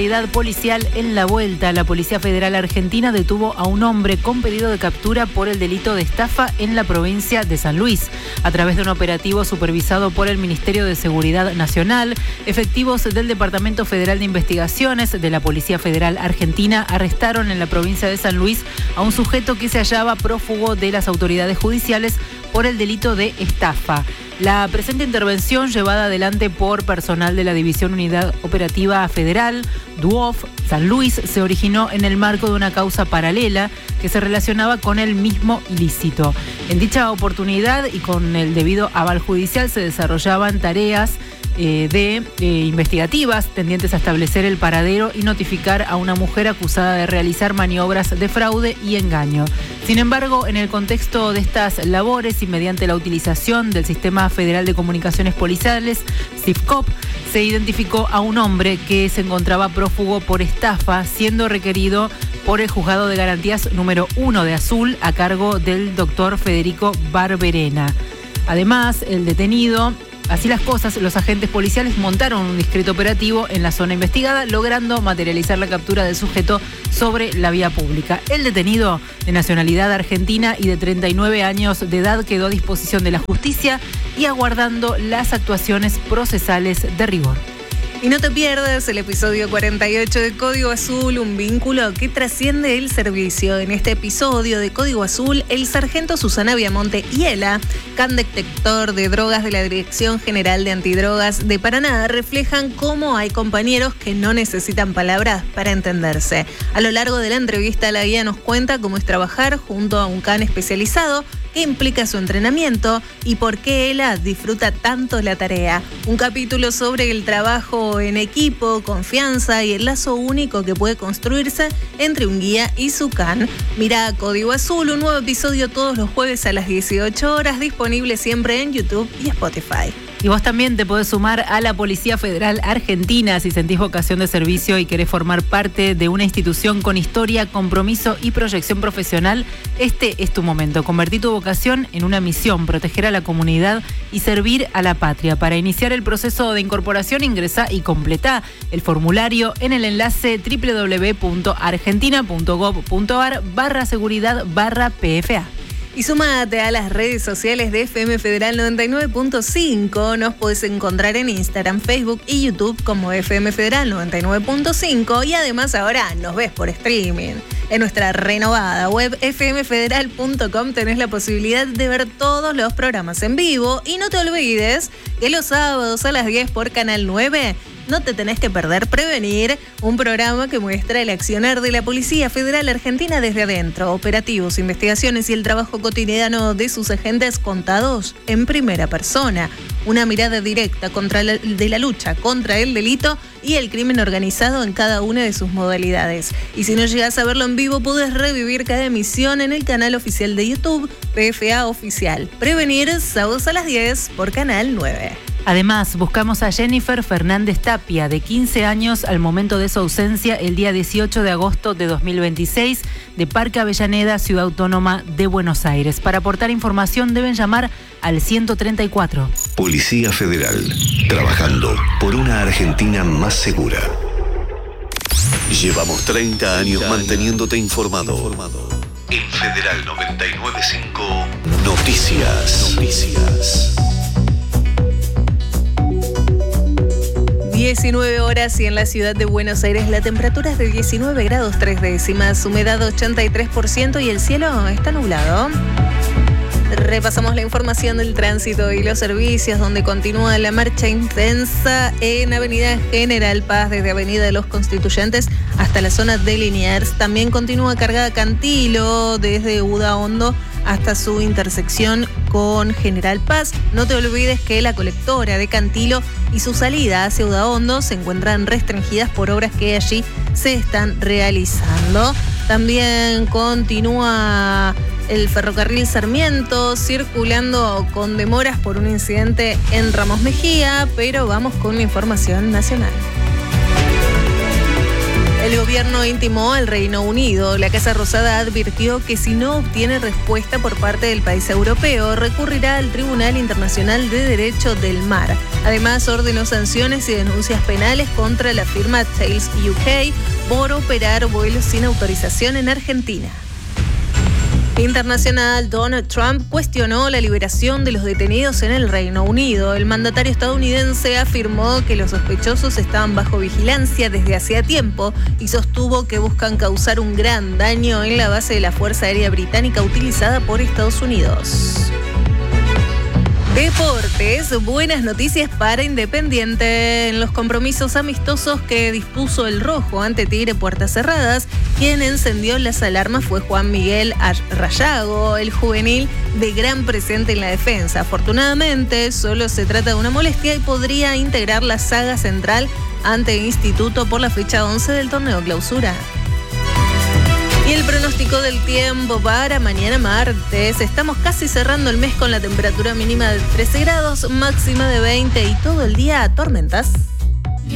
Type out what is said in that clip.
Policial en la vuelta. La Policía Federal Argentina detuvo a un hombre con pedido de captura por el delito de estafa en la provincia de San Luis. A través de un operativo supervisado por el Ministerio de Seguridad Nacional, efectivos del Departamento Federal de Investigaciones de la Policía Federal Argentina arrestaron en la provincia de San Luis a un sujeto que se hallaba prófugo de las autoridades judiciales por el delito de estafa. La presente intervención, llevada adelante por personal de la División Unidad Operativa Federal, DUOF, San Luis, se originó en el marco de una causa paralela que se relacionaba con el mismo ilícito. En dicha oportunidad y con el debido aval judicial se desarrollaban tareas investigativas tendientes a establecer el paradero y notificar a una mujer acusada de realizar maniobras de fraude y engaño. Sin embargo, en el contexto de estas labores y mediante la utilización del Sistema Federal de Comunicaciones Policiales, SIFCOP, se identificó a un hombre que se encontraba prófugo por estafa, siendo requerido por el Juzgado de Garantías número 1 de Azul a cargo del doctor Federico Barberena. Además, el detenido... Así las cosas, los agentes policiales montaron un discreto operativo en la zona investigada, logrando materializar la captura del sujeto sobre la vía pública. El detenido, de nacionalidad argentina y de 39 años de edad, quedó a disposición de la justicia y aguardando las actuaciones procesales de rigor. Y no te pierdas el episodio 48 de Código Azul, un vínculo que trasciende el servicio. En este episodio de Código Azul, el sargento Susana Viamonte Hiela, can detector de drogas de la Dirección General de Antidrogas de Paraná, reflejan cómo hay compañeros que no necesitan palabras para entenderse. A lo largo de la entrevista, la guía nos cuenta cómo es trabajar junto a un can especializado, qué implica su entrenamiento y por qué Ela disfruta tanto la tarea. Un capítulo sobre el trabajo en equipo, confianza y el lazo único que puede construirse entre un guía y su can. Mira Código Azul, un nuevo episodio todos los jueves a las 18 horas, disponible siempre en YouTube y Spotify. Y vos también te podés sumar a la Policía Federal Argentina si sentís vocación de servicio y querés formar parte de una institución con historia, compromiso y proyección profesional. Este es tu momento. Convertí tu vocación en una misión, proteger a la comunidad y servir a la patria. Para iniciar el proceso de incorporación, ingresá y completá el formulario en el enlace www.argentina.gov.ar/seguridad/PFA. Y sumate a las redes sociales de FM Federal 99.5. Nos podés encontrar en Instagram, Facebook y YouTube como FM Federal 99.5. Y además ahora nos ves por streaming. En nuestra renovada web fmfederal.com tenés la posibilidad de ver todos los programas en vivo. Y no te olvides que los sábados a las 10 por Canal 9... no te tenés que perder Prevenir, un programa que muestra el accionar de la Policía Federal Argentina desde adentro, operativos, investigaciones y el trabajo cotidiano de sus agentes contados en primera persona. Una mirada directa de la lucha contra el delito y el crimen organizado en cada una de sus modalidades. Y si no llegás a verlo en vivo, podés revivir cada emisión en el canal oficial de YouTube, PFA Oficial. Prevenir, sábados a las 10 por Canal 9. Además, buscamos a Jennifer Fernández Tapia, de 15 años al momento de su ausencia el día 18 de agosto de 2026, de Parque Avellaneda, Ciudad Autónoma de Buenos Aires. Para aportar información deben llamar al 134. Policía Federal, trabajando por una Argentina más segura. Llevamos 30 años manteniéndote informado. En Federal 99.5, Noticias. 19 horas y en la ciudad de Buenos Aires la temperatura es de 19 grados 3 décimas, humedad 83% y el cielo está nublado. Repasamos la información del tránsito y los servicios, donde continúa la marcha intensa en Avenida General Paz, desde Avenida de los Constituyentes hasta la zona de Liniers. También continúa cargada Cantilo desde Udaondo hasta su intersección con General Paz. No te olvides que la colectora de Cantilo y su salida hacia Udaondo se encuentran restringidas por obras que allí se están realizando. También continúa el ferrocarril Sarmiento circulando con demoras por un incidente en Ramos Mejía, pero vamos con la información nacional. El gobierno intimó al Reino Unido. La Casa Rosada advirtió que si no obtiene respuesta por parte del país europeo, recurrirá al Tribunal Internacional de Derecho del Mar. Además, ordenó sanciones y denuncias penales contra la firma Thales UK por operar vuelos sin autorización en Argentina. Internacional, Donald Trump cuestionó la liberación de los detenidos en el Reino Unido. El mandatario estadounidense afirmó que los sospechosos estaban bajo vigilancia desde hacía tiempo y sostuvo que buscan causar un gran daño en la base de la Fuerza Aérea Británica utilizada por Estados Unidos. Deportes, buenas noticias para Independiente. En los compromisos amistosos que dispuso el Rojo ante Tigre puertas cerradas, quien encendió las alarmas fue Juan Miguel Rayago, el juvenil de gran presente en la defensa. Afortunadamente, solo se trata de una molestia y podría integrar la saga central ante Instituto por la fecha 11 del torneo clausura. Y el pronóstico del tiempo para mañana martes. Estamos casi cerrando el mes con la temperatura mínima de 13 grados, máxima de 20 y todo el día tormentas.